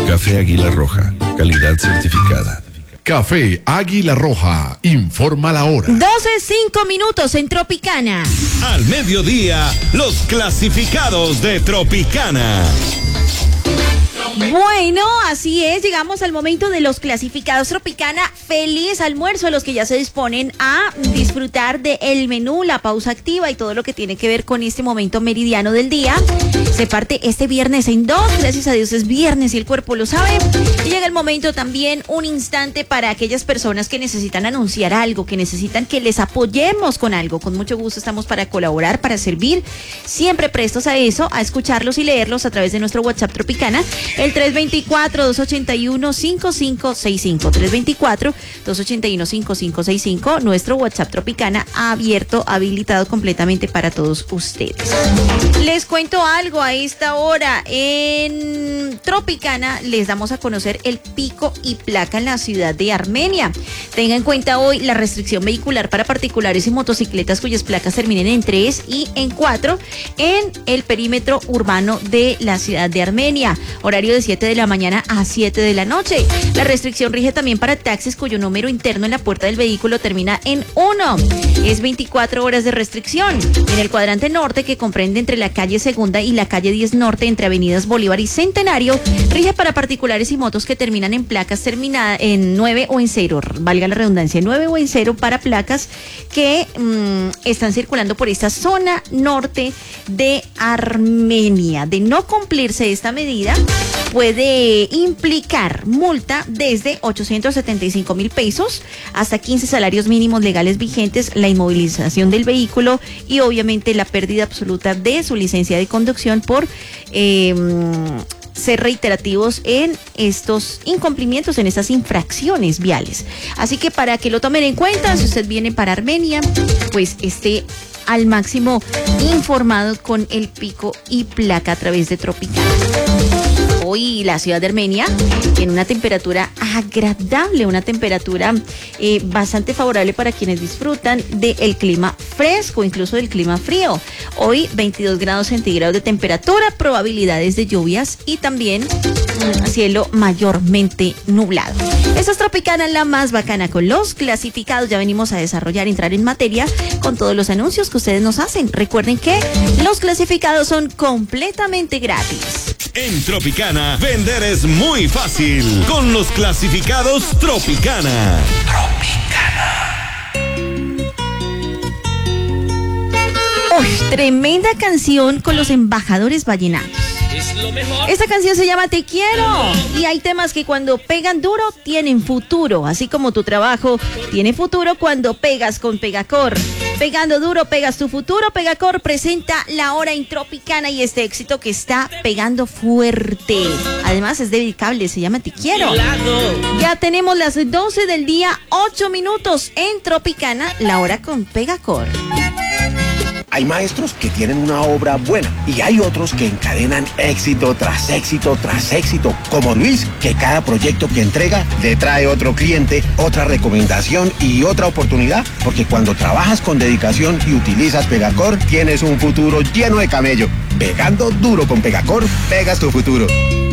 Café Águila Roja, calidad certificada. Café Águila Roja, informa la hora. 12:05 en Tropicana. Al mediodía, los clasificados de Tropicana. Bueno, así es, llegamos al momento de los clasificados Tropicana. Feliz almuerzo a los que ya se disponen a disfrutar del menú, la pausa activa y todo lo que tiene que ver con este momento meridiano del día. Se parte este viernes en dos, gracias a Dios es viernes y el cuerpo lo sabe. Y llega el momento también, un instante para aquellas personas que necesitan anunciar algo, que necesitan que les apoyemos con algo. Con mucho gusto estamos para colaborar, para servir, siempre prestos a eso, a escucharlos y leerlos a través de nuestro WhatsApp Tropicana, el 324-281-5565, 324-281-5565, nuestro WhatsApp Tropicana abierto, habilitado completamente para todos ustedes. Les cuento algo a esta hora, en Tropicana les damos a conocer el pico y placa en la ciudad de Armenia. Tenga en cuenta hoy la restricción vehicular para particulares y motocicletas cuyas placas terminen en 3 y en 4 en el perímetro urbano de la ciudad de Armenia. Horario de 7 de la mañana a 7 de la noche. La restricción rige también para taxis cuyo número interno en la puerta del vehículo termina en 1. Es 24 horas de restricción. En el cuadrante norte, que comprende entre la calle Segunda y la calle 10 Norte, entre avenidas Bolívar y Centenario, rige para particulares y motos que terminan en placas terminadas en 9 o en 0. Valga la redundancia, 9 o en 0 para placas que están circulando por esta zona norte de Armenia. De no cumplirse esta medida, puede implicar multa desde 875,000 pesos hasta 15 salarios mínimos legales vigentes, la inmovilización del vehículo y obviamente la pérdida absoluta de su licencia de conducción por ser reiterativos en estos incumplimientos, en estas infracciones viales. Así que para que lo tomen en cuenta, si usted viene para Armenia, pues esté al máximo informado con el pico y placa a través de Tropicana. Hoy la ciudad de Armenia en una temperatura agradable, una temperatura bastante favorable para quienes disfrutan del clima fresco, incluso del clima frío. Hoy 22 grados centígrados de temperatura, probabilidades de lluvias y también cielo mayormente nublado. Esta es Tropicana, la más bacana con los clasificados. Ya venimos a desarrollar, entrar en materia con todos los anuncios que ustedes nos hacen. Recuerden que los clasificados son completamente gratis. En Tropicana, vender es muy fácil. Con los clasificados Tropicana. Uy, tremenda canción con los embajadores vallenatos. Esta canción se llama Te Quiero y hay temas que cuando pegan duro tienen futuro, así como tu trabajo tiene futuro cuando pegas con Pegacor. Pegando duro, pegas tu futuro. Pegacor presenta La Hora en Tropicana y este éxito que está pegando fuerte. Además es dedicable, se llama Te Quiero. Ya tenemos las 12 del día, 8 minutos en Tropicana, La Hora con Pegacor. Hay maestros que tienen una obra buena y hay otros que encadenan éxito tras éxito tras éxito, como Luis, que cada proyecto que entrega le trae otro cliente, otra recomendación y otra oportunidad, porque cuando trabajas con dedicación y utilizas Pegacor, tienes un futuro lleno de camello. Pegando duro con Pegacor, pegas tu futuro.